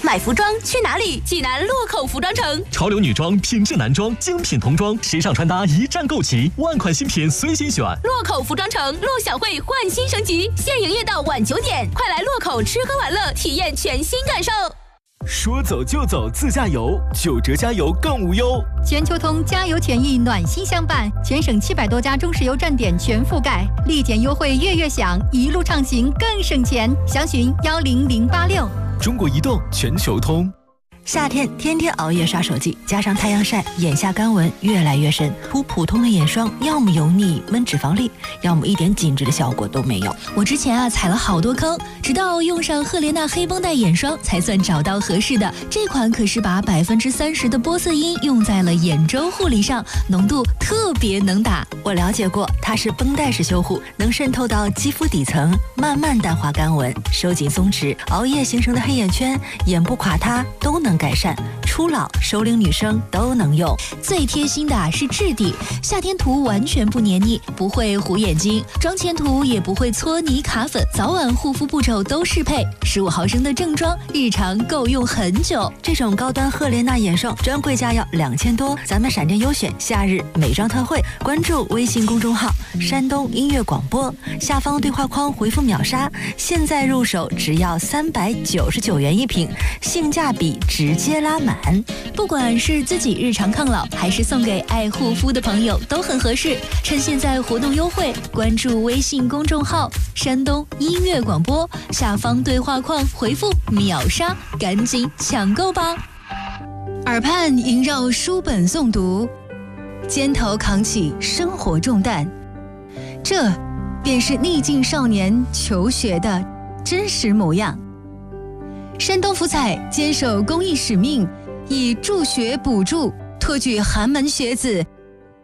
买服装去哪里？济南洛口服装城， 潮流女装、品质男装、精品童装、时尚穿搭一站购齐，万款新品随心选。 洛口服装城陆小慧焕新升级，现营业到晚9点，快来洛口吃喝玩乐，体验全新感受。 说走就走自驾游，9折加油更无忧。 全球通加油权益暖心相伴，全省700多家中石油站点全覆盖，立减优惠月月享，一路畅行更省钱。详询10086。 中国移动全球通。 夏天天天熬夜刷手机，加上太阳晒，眼下干纹越来越深。涂普通的眼霜，要么油腻闷脂肪粒，要么一点紧致的效果都没有。 我之前踩了好多坑，直到用上赫莲娜黑绷带眼霜，才算找到合适的。这款可是把30%的玻色因用在了眼周护理上，浓度特别能打。 我了解过，它是绷带式修护，能渗透到肌肤底层，慢慢淡化干纹，收紧松弛，熬夜形成的黑眼圈、眼部垮塌都能改善，初老、熟龄女生都能用。 最贴心的是质地，夏天涂完全不黏腻，不会糊眼睛，妆前涂也不会搓泥卡粉，早晚护肤步骤都适配，15毫升的正装，日常够用很久。 这种高端赫莲娜眼霜专柜价要2000多，咱们闪电优选夏日美妆特惠，关注微信公众号山东音乐广播，下方对话框回复秒杀，现在入手只要399元一瓶，性价比直接拉满。 不管是自己日常抗老，还是送给爱护肤的朋友都很合适。趁现在活动优惠，关注微信公众号山东音乐广播，下方对话框回复秒杀，赶紧抢购吧。 耳畔萦绕书本诵读，肩头扛起生活重担，这便是逆境少年求学的真实模样。山东福彩坚守公益使命，以助学补助，托举寒门学子